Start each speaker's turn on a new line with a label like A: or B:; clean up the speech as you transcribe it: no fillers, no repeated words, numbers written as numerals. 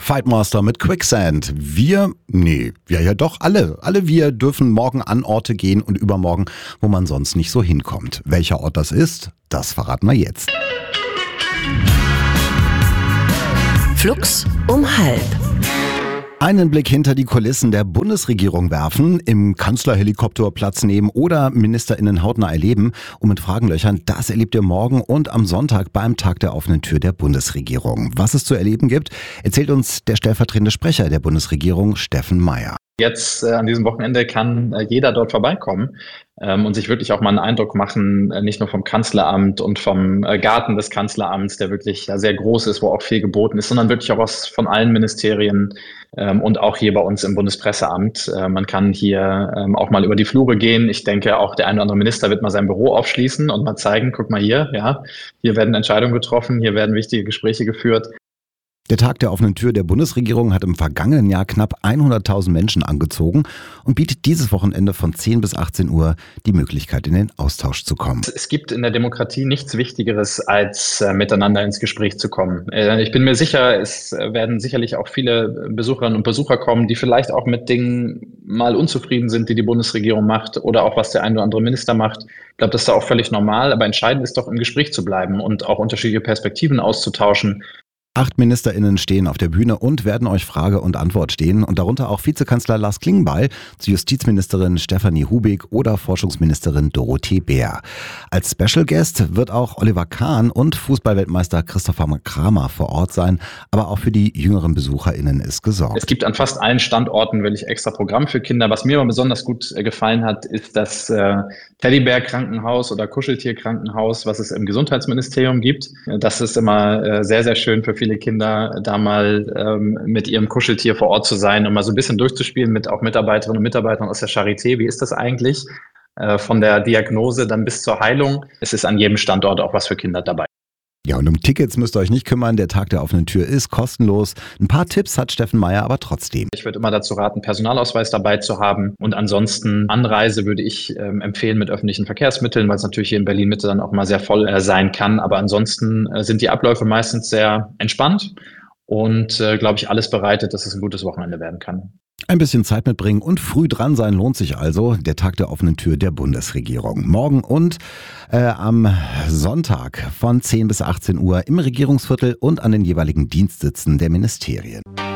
A: Fightmaster mit Quicksand. Alle wir dürfen morgen an Orte gehen und übermorgen, wo man sonst nicht so hinkommt. Welcher Ort das ist, das verraten wir jetzt.
B: Flux um 12:30.
A: Einen Blick hinter die Kulissen der Bundesregierung werfen, im Kanzlerhelikopter Platz nehmen oder MinisterInnen hautnah erleben und mit Fragen löchern, das erlebt ihr morgen und am Sonntag beim Tag der offenen Tür der Bundesregierung. Was es zu erleben gibt, erzählt uns der stellvertretende Sprecher der Bundesregierung, Steffen Meyer.
C: Jetzt an diesem Wochenende kann jeder dort vorbeikommen und sich wirklich auch mal einen Eindruck machen, nicht nur vom Kanzleramt und vom Garten des Kanzleramts, der wirklich sehr groß ist, wo auch viel geboten ist, sondern wirklich auch von allen Ministerien und auch hier bei uns im Bundespresseamt. Man kann hier auch mal über die Flure gehen. Ich denke, auch der eine oder andere Minister wird mal sein Büro aufschließen und mal zeigen, guck mal hier, ja, hier werden Entscheidungen getroffen, hier werden wichtige Gespräche geführt.
A: Der Tag der offenen Tür der Bundesregierung hat im vergangenen Jahr knapp 100.000 Menschen angezogen und bietet dieses Wochenende von 10 bis 18 Uhr die Möglichkeit, in den Austausch zu kommen.
C: Es gibt in der Demokratie nichts Wichtigeres, als miteinander ins Gespräch zu kommen. Ich bin mir sicher, es werden sicherlich auch viele Besucherinnen und Besucher kommen, die vielleicht auch mit Dingen mal unzufrieden sind, die die Bundesregierung macht oder auch was der ein oder andere Minister macht. Ich glaube, das ist da auch völlig normal, aber entscheidend ist doch, im Gespräch zu bleiben und auch unterschiedliche Perspektiven auszutauschen.
A: 8 MinisterInnen stehen auf der Bühne und werden euch Frage und Antwort stehen und darunter auch Vizekanzler Lars Klingbeil, zu Justizministerin Stefanie Hubig oder Forschungsministerin Dorothee Bär. Als Special Guest wird auch Oliver Kahn und Fußballweltmeister Christopher Kramer vor Ort sein, aber auch für die jüngeren BesucherInnen ist gesorgt.
C: Es gibt an fast allen Standorten wirklich extra Programm für Kinder. Was mir aber besonders gut gefallen hat, ist das Teddybär-Krankenhaus oder Kuscheltier-Krankenhaus, was es im Gesundheitsministerium gibt. Das ist immer sehr, sehr schön für viele Kinder, da mal mit ihrem Kuscheltier vor Ort zu sein und mal so ein bisschen durchzuspielen mit auch Mitarbeiterinnen und Mitarbeitern aus der Charité. Wie ist das eigentlich? Von der Diagnose dann bis zur Heilung. Es ist an jedem Standort auch was für Kinder dabei.
A: Ja, und um Tickets müsst ihr euch nicht kümmern. Der Tag der offenen Tür ist kostenlos. Ein paar Tipps hat Steffen Meyer aber trotzdem.
C: Ich würde immer dazu raten, Personalausweis dabei zu haben. Und ansonsten Anreise würde ich empfehlen mit öffentlichen Verkehrsmitteln, weil es natürlich hier in Berlin-Mitte dann auch mal sehr voll sein kann. Aber ansonsten sind die Abläufe meistens sehr entspannt und, glaube ich, alles bereitet, dass es ein gutes Wochenende werden kann.
A: Ein bisschen Zeit mitbringen und früh dran sein lohnt sich also. Der Tag der offenen Tür der Bundesregierung. Morgen und am Sonntag von 10 bis 18 Uhr im Regierungsviertel und an den jeweiligen Dienstsitzen der Ministerien.